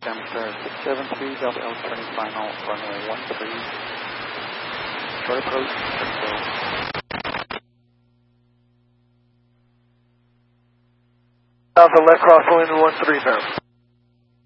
Amsterdam 672, Delta L turning final, runway 13, short approach, Alpha left crosswind 13 pounds.